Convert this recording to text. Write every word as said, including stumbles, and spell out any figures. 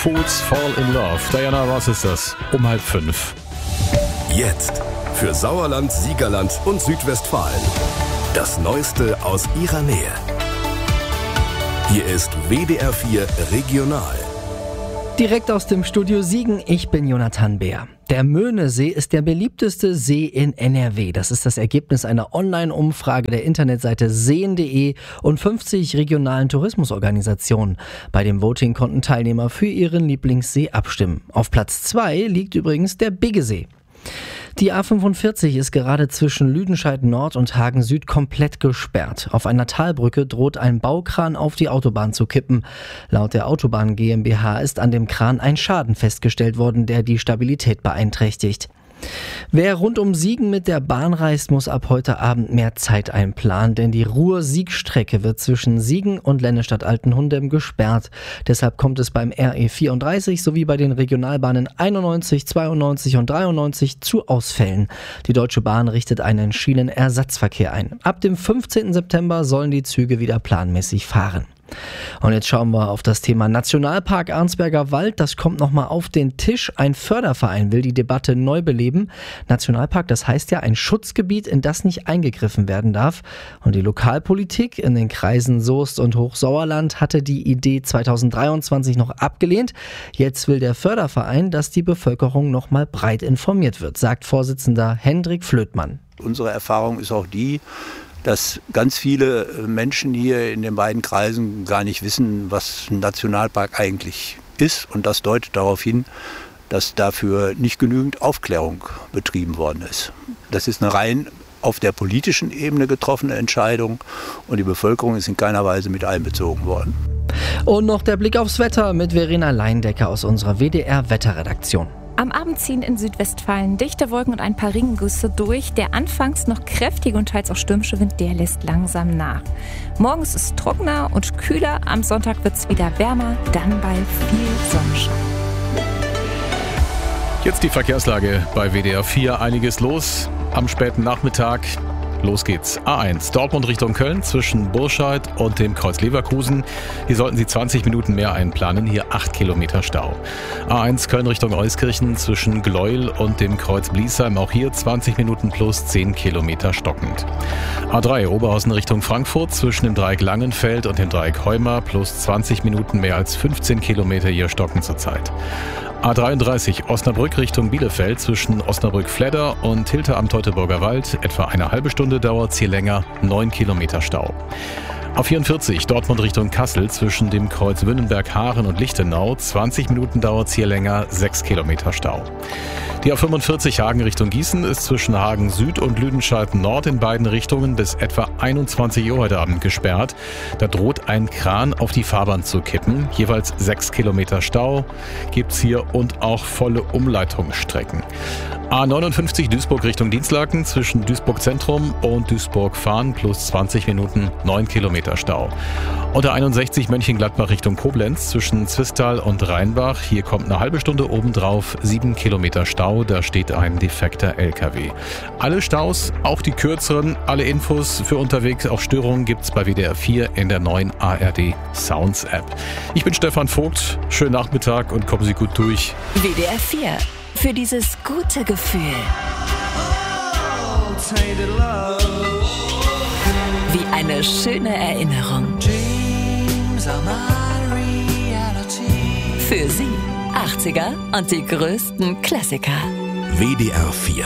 Fools Fall in Love. Diana Ross ist das, um halb fünf. Jetzt für Sauerland, Siegerland und Südwestfalen. Das Neueste aus ihrer Nähe. Hier ist W D R vier Regional. Direkt aus dem Studio Siegen, ich bin Jonathan Beer. Der Möhnesee ist der beliebteste See in N R W. Das ist das Ergebnis einer Online-Umfrage der Internetseite seen punkt de und fünfzig regionalen Tourismusorganisationen. Bei dem Voting konnten Teilnehmer für ihren Lieblingssee abstimmen. Auf Platz zwei liegt übrigens der Biggesee. Die A fünfundvierzig ist gerade zwischen Lüdenscheid Nord und Hagen Süd komplett gesperrt. Auf einer Talbrücke droht ein Baukran auf die Autobahn zu kippen. Laut der Autobahn GmbH ist an dem Kran ein Schaden festgestellt worden, der die Stabilität beeinträchtigt. Wer rund um Siegen mit der Bahn reist, muss ab heute Abend mehr Zeit einplanen, denn die Ruhr-Sieg-Strecke wird zwischen Siegen und Lennestadt-Altenhundem gesperrt. Deshalb kommt es beim R E vierunddreißig sowie bei den Regionalbahnen einundneunzig, zweiundneunzig und dreiundneunzig zu Ausfällen. Die Deutsche Bahn richtet einen Schienenersatzverkehr ein. Ab dem fünfzehnten September sollen die Züge wieder planmäßig fahren. Und jetzt schauen wir auf das Thema Nationalpark Arnsberger Wald. Das kommt nochmal auf den Tisch. Ein Förderverein will die Debatte neu beleben. Nationalpark, das heißt ja ein Schutzgebiet, in das nicht eingegriffen werden darf. Und die Lokalpolitik in den Kreisen Soest und Hochsauerland hatte die Idee zweitausenddreiundzwanzig noch abgelehnt. Jetzt will der Förderverein, dass die Bevölkerung nochmal breit informiert wird, sagt Vorsitzender Hendrik Flöthmann. Unsere Erfahrung ist auch die, dass ganz viele Menschen hier in den beiden Kreisen gar nicht wissen, was ein Nationalpark eigentlich ist. Und das deutet darauf hin, dass dafür nicht genügend Aufklärung betrieben worden ist. Das ist eine rein auf der politischen Ebene getroffene Entscheidung und die Bevölkerung ist in keiner Weise mit einbezogen worden. Und noch der Blick aufs Wetter mit Verena Leindecker aus unserer W D R-Wetterredaktion. Am Abend ziehen in Südwestfalen dichte Wolken und ein paar Regengüsse durch. Der anfangs noch kräftige und teils auch stürmische Wind, der lässt langsam nach. Morgens ist es trockener und kühler. Am Sonntag wird es wieder wärmer, dann bei viel Sonnenschein. Jetzt die Verkehrslage bei W D R vier. Einiges los am späten Nachmittag. Los geht's. A eins, Dortmund Richtung Köln zwischen Burscheid und dem Kreuz Leverkusen. Hier sollten Sie zwanzig Minuten mehr einplanen, hier acht Kilometer Stau. A eins, Köln Richtung Euskirchen zwischen Gleuel und dem Kreuz Bliesheim. Auch hier zwanzig Minuten plus zehn Kilometer stockend. A drei, Oberhausen Richtung Frankfurt zwischen dem Dreieck Langenfeld und dem Dreieck Heuma plus zwanzig Minuten mehr als fünfzehn Kilometer hier stocken zurzeit. A dreiunddreißig, Osnabrück Richtung Bielefeld zwischen Osnabrück-Fledder und Hilter am Teutoburger Wald. Etwa eine halbe Stunde dauert es hier länger, neun Kilometer Stau. A vierundvierzig, Dortmund Richtung Kassel zwischen dem Kreuz Wünnenberg-Haaren und Lichtenau. zwanzig Minuten dauert es hier länger, sechs Kilometer Stau. Die A fünfundvierzig, Hagen Richtung Gießen ist zwischen Hagen Süd und Lüdenscheid Nord in beiden Richtungen bis etwa einundzwanzig Uhr heute Abend gesperrt. Da droht ein Kran auf die Fahrbahn zu kippen. Jeweils sechs Kilometer Stau gibt's hier und auch volle Umleitungsstrecken. A neunundfünfzig, Duisburg Richtung Dinslaken zwischen Duisburg Zentrum und Duisburg Fahren plus zwanzig Minuten, neun Kilometer Stau. Und der einundsechzig, Mönchengladbach Richtung Koblenz zwischen Zwistal und Rheinbach. Hier kommt eine halbe Stunde obendrauf, sieben Kilometer Stau. Da steht ein defekter L K W. Alle Staus, auch die kürzeren, alle Infos für unterwegs, auch Störungen gibt's bei W D R vier in der neuen A R D Sounds App. Ich bin Stefan Vogt, schönen Nachmittag und kommen Sie gut durch. W D R vier, für dieses gute Gefühl. Wie eine schöne Erinnerung. Für Sie achtziger und die größten Klassiker. W D R vier